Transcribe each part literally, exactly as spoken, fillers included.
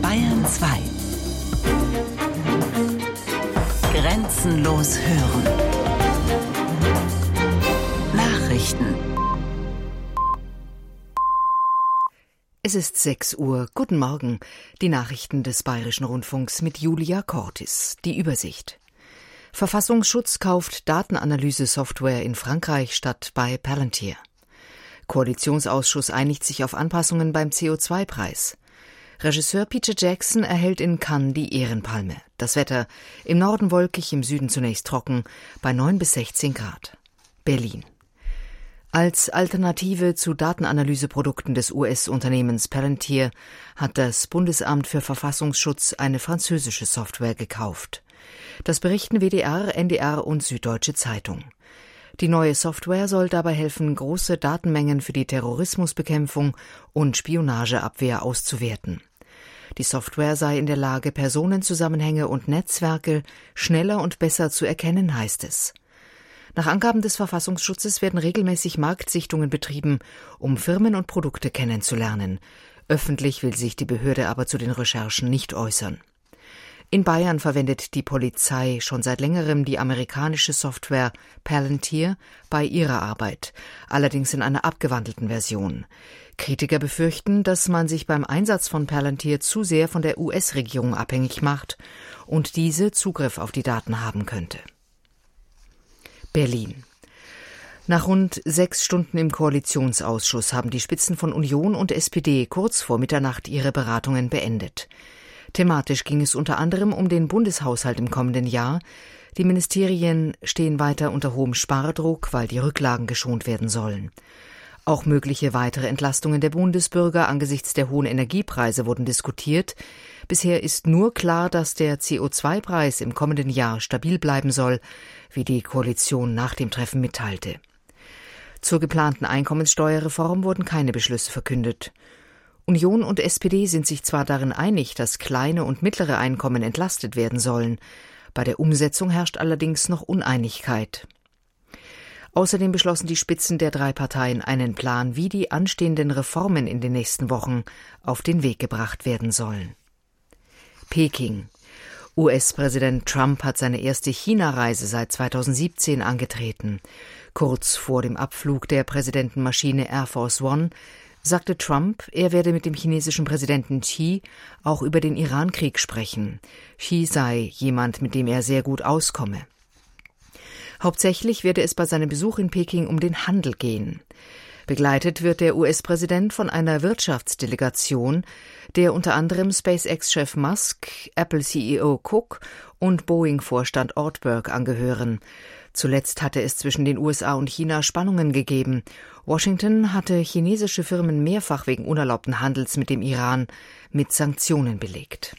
Bayern zwei. Grenzenlos hören. Nachrichten. Es ist sechs Uhr. Guten Morgen. Die Nachrichten des Bayerischen Rundfunks mit Julia Cortis. Die Übersicht. Verfassungsschutz kauft Datenanalyse-Software in Frankreich statt bei Palantir. Koalitionsausschuss einigt sich auf Anpassungen beim C O zwei Preis. Regisseur Peter Jackson erhält in Cannes die Ehrenpalme. Das Wetter: im Norden wolkig, im Süden zunächst trocken, bei neun bis sechzehn Grad. Berlin. Als Alternative zu Datenanalyseprodukten des U S-Unternehmens Palantir hat das Bundesamt für Verfassungsschutz eine französische Software gekauft. Das berichten W D R, N D R und Süddeutsche Zeitung. Die neue Software soll dabei helfen, große Datenmengen für die Terrorismusbekämpfung und Spionageabwehr auszuwerten. Die Software sei in der Lage, Personenzusammenhänge und Netzwerke schneller und besser zu erkennen, heißt es. Nach Angaben des Verfassungsschutzes werden regelmäßig Marktsichtungen betrieben, um Firmen und Produkte kennenzulernen. Öffentlich will sich die Behörde aber zu den Recherchen nicht äußern. In Bayern verwendet die Polizei schon seit längerem die amerikanische Software Palantir bei ihrer Arbeit, allerdings in einer abgewandelten Version. Kritiker befürchten, dass man sich beim Einsatz von Palantir zu sehr von der U S-Regierung abhängig macht und diese Zugriff auf die Daten haben könnte. Berlin. Nach rund sechs Stunden im Koalitionsausschuss haben die Spitzen von Union und S P D kurz vor Mitternacht ihre Beratungen beendet. Thematisch ging es unter anderem um den Bundeshaushalt im kommenden Jahr. Die Ministerien stehen weiter unter hohem Spardruck, weil die Rücklagen geschont werden sollen. Auch mögliche weitere Entlastungen der Bundesbürger angesichts der hohen Energiepreise wurden diskutiert. Bisher ist nur klar, dass der C O zwei Preis im kommenden Jahr stabil bleiben soll, wie die Koalition nach dem Treffen mitteilte. Zur geplanten Einkommenssteuerreform wurden keine Beschlüsse verkündet. Union und S P D sind sich zwar darin einig, dass kleine und mittlere Einkommen entlastet werden sollen. Bei der Umsetzung herrscht allerdings noch Uneinigkeit. Außerdem beschlossen die Spitzen der drei Parteien einen Plan, wie die anstehenden Reformen in den nächsten Wochen auf den Weg gebracht werden sollen. Peking. U S-Präsident Trump hat seine erste China-Reise seit zweitausendsiebzehn angetreten. Kurz vor dem Abflug der Präsidentenmaschine Air Force One sagte Trump, er werde mit dem chinesischen Präsidenten Xi auch über den Iran-Krieg sprechen. Xi sei jemand, mit dem er sehr gut auskomme. Hauptsächlich werde es bei seinem Besuch in Peking um den Handel gehen. Begleitet wird der U S-Präsident von einer Wirtschaftsdelegation, der unter anderem SpaceX-Chef Musk, Apple-C E O Cook und Boeing-Vorstand Ortberg angehören. Zuletzt hatte es zwischen den U S A und China Spannungen gegeben. Washington hatte chinesische Firmen mehrfach wegen unerlaubten Handels mit dem Iran mit Sanktionen belegt.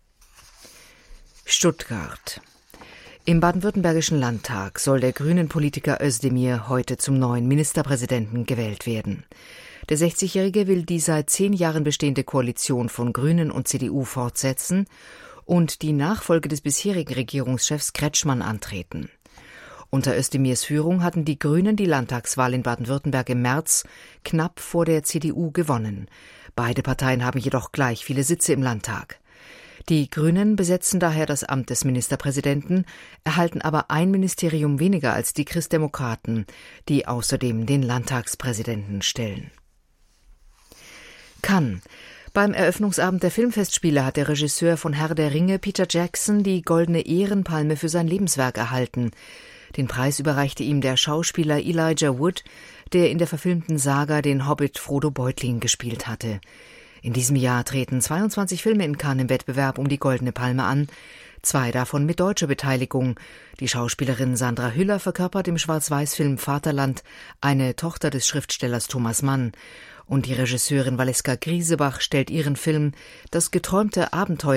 Stuttgart. Im baden-württembergischen Landtag soll der Grünen-Politiker Özdemir heute zum neuen Ministerpräsidenten gewählt werden. Der sechzigjährige will die seit zehn Jahren bestehende Koalition von Grünen und C D U fortsetzen und die Nachfolge des bisherigen Regierungschefs Kretschmann antreten. Unter Özdemirs Führung hatten die Grünen die Landtagswahl in Baden-Württemberg im März knapp vor der C D U gewonnen. Beide Parteien haben jedoch gleich viele Sitze im Landtag. Die Grünen besetzen daher das Amt des Ministerpräsidenten, erhalten aber ein Ministerium weniger als die Christdemokraten, die außerdem den Landtagspräsidenten stellen. Cannes. Beim Eröffnungsabend der Filmfestspiele hat der Regisseur von Herr der Ringe, Peter Jackson, die Goldene Ehrenpalme für sein Lebenswerk erhalten. Den Preis überreichte ihm der Schauspieler Elijah Wood, der in der verfilmten Saga den Hobbit Frodo Beutlin gespielt hatte. In diesem Jahr treten zweiundzwanzig Filme in Cannes im Wettbewerb um die Goldene Palme an, zwei davon mit deutscher Beteiligung. Die Schauspielerin Sandra Hüller verkörpert im Schwarz-Weiß-Film Vaterland eine Tochter des Schriftstellers Thomas Mann. Und die Regisseurin Valeska Griesebach stellt ihren Film Das geträumte Abenteuer